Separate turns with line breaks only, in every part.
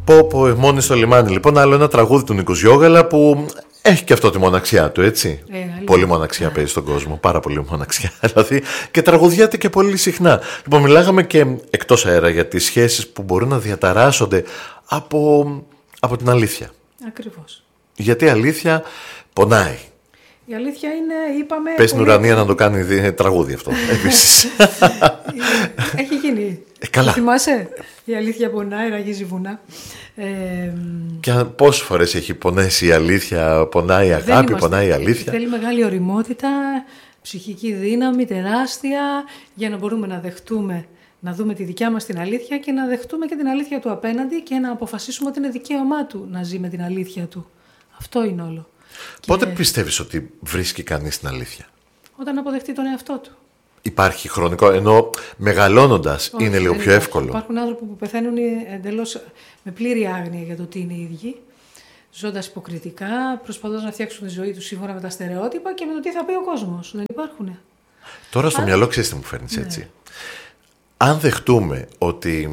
Πω, μόνη στο λιμάνι. Λοιπόν, άλλο ένα τραγούδι του Νίκου Γιώγαλα που έχει και αυτό τη μοναξιά του, έτσι. Πολύ μοναξιά παίζει στον κόσμο. Πάρα πολύ μοναξιά. Δηλαδή, και τραγουδιάται και πολύ συχνά. Λοιπόν, μιλάγαμε και εκτός αέρα για τις σχέσεις που μπορούν να διαταράσσονται από την αλήθεια.
Ακριβώς.
Γιατί η αλήθεια πονάει.
Η αλήθεια είναι, είπαμε...
Πες στην ουρανία να το κάνει τραγούδι αυτό, επίσης.
Έχει γίνει.
Καλά.
Θυμάσαι, η αλήθεια πονάει, ραγίζει βουνά.
Και πόσες φορές έχει πονέσει η αλήθεια, πονάει η αγάπη, πονάει η αλήθεια.
Θέλει μεγάλη ωριμότητα, ψυχική δύναμη, τεράστια, για να μπορούμε να δεχτούμε, να δούμε τη δικιά μας την αλήθεια και να δεχτούμε και την αλήθεια του απέναντι και να αποφασίσουμε ότι είναι δικαίωμά του να ζει με την αλήθεια του. Αυτό είναι όλο.
Πότε πιστεύεις ότι βρίσκει κανείς την αλήθεια?
Όταν αποδεχτεί τον εαυτό του.
Υπάρχει χρονικό, ενώ μεγαλώνοντας είναι λίγο πιο εύκολο.
Υπάρχουν άνθρωποι που πεθαίνουν εντελώς με πλήρη άγνοια για το τι είναι οι ίδιοι, ζώντας υποκριτικά, προσπαθώντας να φτιάξουν τη ζωή τους σύμφωνα με τα στερεότυπα και με το τι θα πει ο κόσμος. Δεν υπάρχουν.
Τώρα στο μυαλό ξέρεις τι μου φέρνεις, έτσι. Αν δεχτούμε ότι,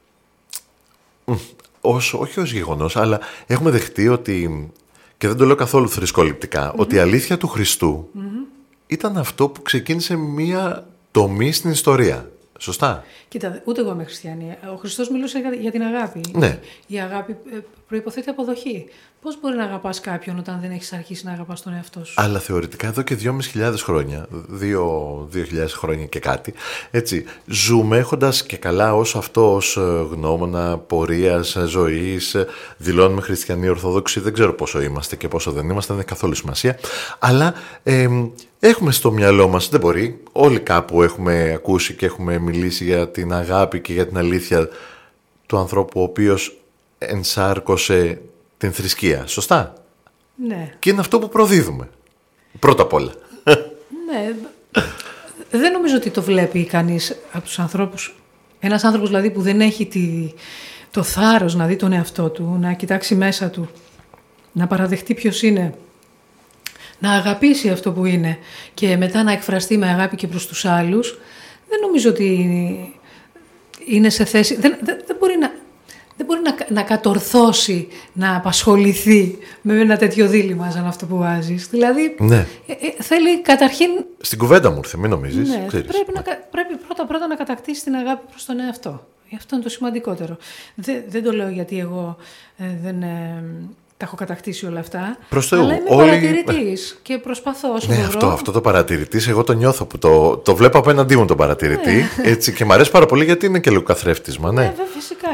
όχι ως γεγονός, αλλά έχουμε δεχτεί ότι, και δεν το λέω καθόλου θρησκοληπτικά, ότι η αλήθεια του Χριστού ήταν αυτό που ξεκίνησε μία τομή στην ιστορία. Σωστά.
Κοίτα, ούτε εγώ είμαι χριστιανή. Ο Χριστός μιλούσε για την αγάπη.
Ναι.
Η αγάπη προϋποθέτει αποδοχή. Πώς μπορεί να αγαπάς κάποιον όταν δεν έχεις αρχίσει να αγαπάς τον εαυτό σου?
Αλλά θεωρητικά εδώ και 2.500 χρόνια, 2.000 χρόνια και κάτι, έτσι, ζούμε έχοντας και καλά ως αυτό, ως γνώμονα πορείας, ζωής, δηλώνουμε χριστιανοί ορθόδοξοι, δεν ξέρω πόσο είμαστε και πόσο δεν είμαστε, δεν έχει καθόλου σημασία, αλλά έχουμε στο μυαλό μας, δεν μπορεί, όλοι κάπου έχουμε ακούσει και έχουμε μιλήσει για την αγάπη και για την αλήθεια του ανθρώπου ο οποίος ενσάρκωσε την θρησκεία, σωστά?
Ναι.
Και είναι αυτό που προδίδουμε, πρώτα απ' όλα.
Ναι, δεν νομίζω ότι το βλέπει κανείς από τους ανθρώπους. Ένας άνθρωπος δηλαδή που δεν έχει το θάρρος να δει τον εαυτό του, να κοιτάξει μέσα του, να παραδεχτεί ποιος είναι, να αγαπήσει αυτό που είναι και μετά να εκφραστεί με αγάπη και προς τους άλλους, δεν νομίζω ότι είναι σε θέση, δεν μπορεί να κατορθώσει, να απασχοληθεί με ένα τέτοιο δίλημμα σαν αυτό που βάζεις. Δηλαδή,
ναι.
Θέλει καταρχήν...
Στην κουβέντα μου ήρθε, μην νομίζεις.
Ναι, πρέπει πρώτα να κατακτήσει την αγάπη προς τον εαυτό. Αυτό είναι το σημαντικότερο. Δεν το λέω γιατί εγώ δεν τα έχω κατακτήσει όλα αυτά.
Προς Θεού.
Αλλά είμαι παρατηρητής και προσπαθώ όσο μπορώ.
Αυτό το παρατηρητής, εγώ το νιώθω που το βλέπω απέναντί μου τον παρατηρητή. Έτσι, και μου αρέσει πάρα πολύ γιατί είναι και λίγο καθρέφτισμα. Ναι,
φυσικά.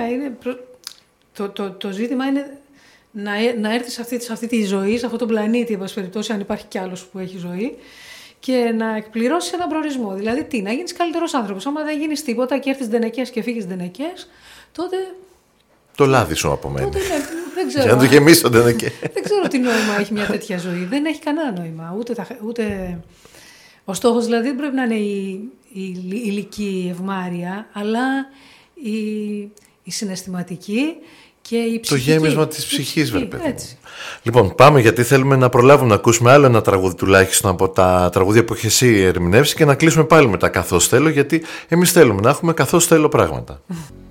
Το ζήτημα είναι να έρθει σε αυτή τη ζωή, σε αυτόν τον πλανήτη, εν πάση περιπτώσει, αν υπάρχει κι άλλος που έχει ζωή, και να εκπληρώσεις έναν προορισμό. Δηλαδή, να γίνεις καλύτερος άνθρωπος. Άμα δεν γίνεις τίποτα και έρθεις ντενεκές και φύγεις ντενεκές, τότε.
Το λάδι σου απομένει.
Δεν ξέρω.
Για να το γεμίσω ντενεκέ.
Δεν ξέρω τι νόημα έχει μια τέτοια ζωή. Δεν έχει κανένα νόημα. Ούτε... Ο στόχος δηλαδή δεν πρέπει να είναι η ηλική ευμάρεια, αλλά η συναισθηματική και η ψυχική.
Το γέμισμα της ψυχής, βέβαια. Λοιπόν, πάμε γιατί θέλουμε να προλάβουμε να ακούσουμε άλλο ένα τραγούδι τουλάχιστον από τα τραγούδια που έχει εσύ ερμηνεύσει και να κλείσουμε πάλι με τα καθώς θέλω, γιατί εμείς θέλουμε να έχουμε καθώς θέλω πράγματα.